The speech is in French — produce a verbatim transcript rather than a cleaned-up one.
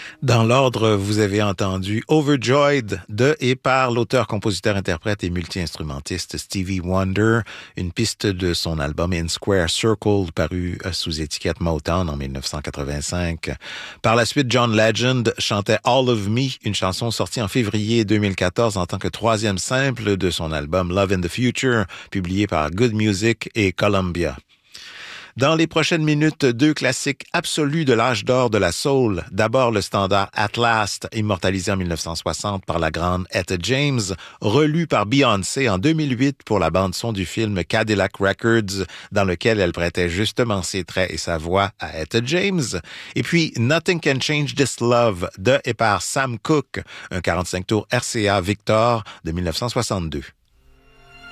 Dans l'ordre, vous avez entendu Overjoyed de et par l'auteur, compositeur, interprète et multi-instrumentiste Stevie Wonder, une piste de son album In Square Circle paru sous étiquette Motown en dix-neuf cent quatre-vingt-cinq. Par la suite, John Legend chantait All of Me, une chanson sortie en février deux mille quatorze en tant que troisième simple de son album Love in the Future, publié par Good Music et Columbia. Dans les prochaines minutes, deux classiques absolus de l'âge d'or de la soul. D'abord, le standard At Last, immortalisé en dix-neuf cent soixante par la grande Etta James, relu par Beyoncé en deux mille huit pour la bande-son du film Cadillac Records, dans lequel elle prêtait justement ses traits et sa voix à Etta James. Et puis, Nothing Can Change This Love de et par Sam Cooke, un quarante-cinq tours R C A Victor de dix-neuf cent soixante-deux.